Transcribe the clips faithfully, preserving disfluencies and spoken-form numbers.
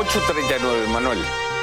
ocho treinta y nueve, Manuel.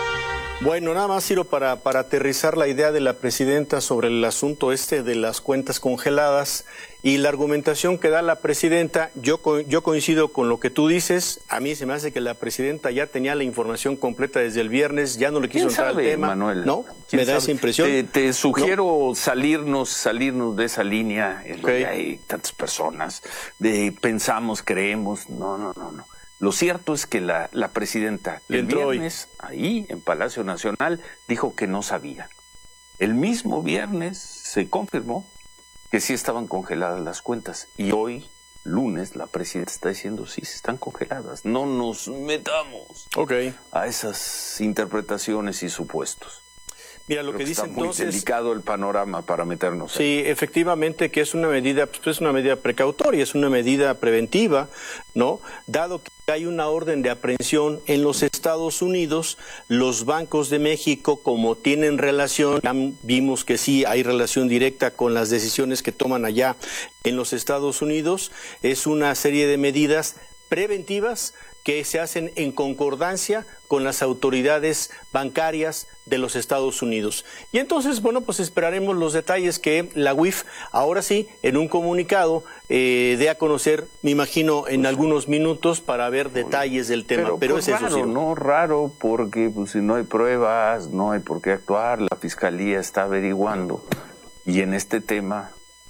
Bueno, nada más, Ciro, para, para aterrizar la idea de la presidenta sobre el asunto este de las cuentas congeladas y la argumentación que da la presidenta, yo, yo coincido con lo que tú dices. A mí se me hace que la presidenta ya tenía la información completa desde el viernes, ya no le quiso entrar al tema. Manuel? ¿No? Me da esa impresión. Te, te sugiero ¿No? salirnos, salirnos de esa línea en okay. donde hay tantas personas, de pensamos, creemos, no, no, no, no. Lo cierto es que la, la presidenta el viernes hoy. ahí en Palacio Nacional dijo que no sabía. El mismo viernes se confirmó que sí estaban congeladas las cuentas y hoy, lunes, la presidenta está diciendo sí, sí están congeladas. No nos metamos okay. a esas interpretaciones y supuestos. Mira, lo Creo que, que dice está entonces... muy delicado el panorama para meternos Sí, ahí. efectivamente que es una medida, pues es una medida precautoria, es una medida preventiva, ¿no? Dado que hay una orden de aprehensión en los Estados Unidos, los bancos de México, como tienen relación, ya vimos que sí hay relación directa con las decisiones que toman allá en los Estados Unidos, es una serie de medidas preventivas que se hacen en concordancia con las autoridades bancarias de los Estados Unidos. Y entonces, bueno, pues esperaremos los detalles que la U I F, ahora sí, en un comunicado, eh, dé a conocer, me imagino, en algunos minutos para ver detalles del tema. Pero, Pero pues, es eso, raro, sí. ¿no? Raro, porque pues, si no hay pruebas, no hay por qué actuar, la Fiscalía está averiguando. Y en este tema,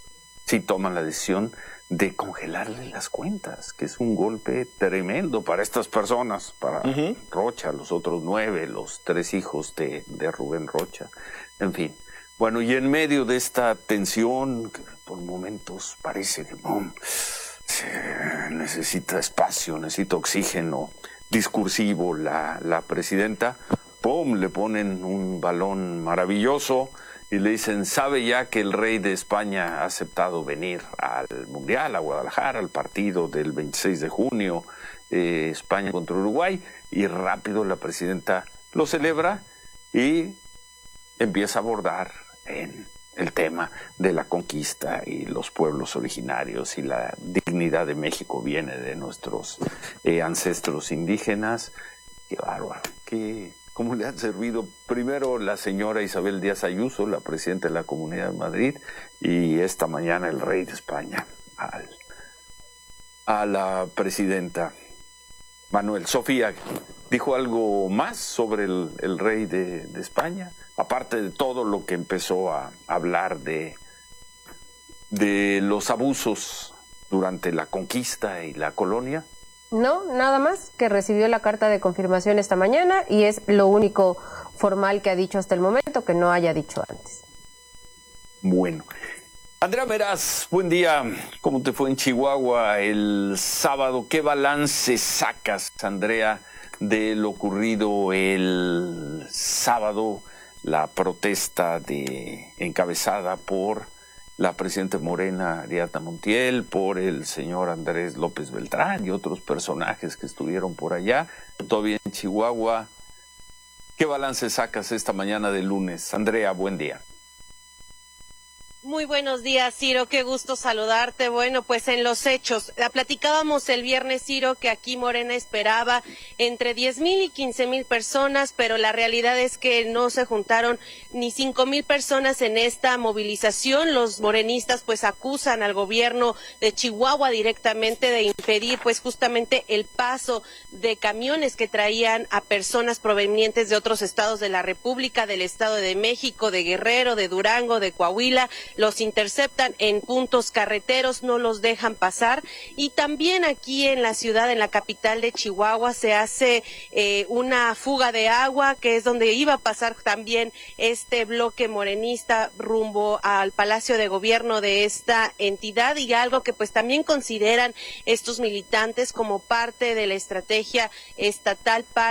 sí toman la decisión de congelarle las cuentas, que es un golpe tremendo para estas personas, para uh-huh. Rocha, los otros nueve, los tres hijos de, de Rubén Rocha, en fin. Bueno, y en medio de esta tensión, que por momentos parece que no, se necesita espacio, necesita oxígeno discursivo, la, la presidenta, ¡pum!, le ponen un balón maravilloso, y le dicen, ¿sabe ya que el rey de España ha aceptado venir al Mundial, a Guadalajara, al partido del veintiséis de junio, eh, España contra Uruguay? Y rápido la presidenta lo celebra y empieza a abordar en el tema de la conquista y los pueblos originarios y la dignidad de México viene de nuestros eh, ancestros indígenas. Qué bárbaro, qué... ¿Cómo le han servido primero la señora Isabel Díaz Ayuso, la presidenta de la Comunidad de Madrid, y esta mañana el rey de España al, a la presidenta Manuel? Sofía, ¿dijo algo más sobre el, el rey de, de España? Aparte de todo lo que empezó a hablar de, de los abusos durante la conquista y la colonia. No, nada más, que recibió la carta de confirmación esta mañana y es lo único formal que ha dicho hasta el momento, que no haya dicho antes. Bueno. Andrea Meraz, buen día. ¿Cómo te fue en Chihuahua el sábado? ¿Qué balance sacas, Andrea, de lo ocurrido el sábado? La protesta de encabezada por la presidenta Morena, Ariadna Montiel, por el señor Andrés López Beltrán y otros personajes que estuvieron por allá, todavía en Chihuahua. ¿Qué balance sacas esta mañana de lunes? Andrea, buen día. Muy buenos días, Ciro, qué gusto saludarte. Bueno, pues en los hechos, la platicábamos el viernes, Ciro, que aquí Morena esperaba entre diez mil y quince mil personas, pero la realidad es que no se juntaron ni cinco mil personas en esta movilización. Los morenistas pues acusan al gobierno de Chihuahua directamente de impedir pues justamente el paso de camiones que traían a personas provenientes de otros estados de la República, del Estado de México, de Guerrero, de Durango, de Coahuila. Los interceptan en puntos carreteros, no los dejan pasar, y también aquí en la ciudad, en la capital de Chihuahua, se hace eh, una fuga de agua, que es donde iba a pasar también este bloque morenista rumbo al Palacio de Gobierno de esta entidad, y algo que pues también consideran estos militantes como parte de la estrategia estatal para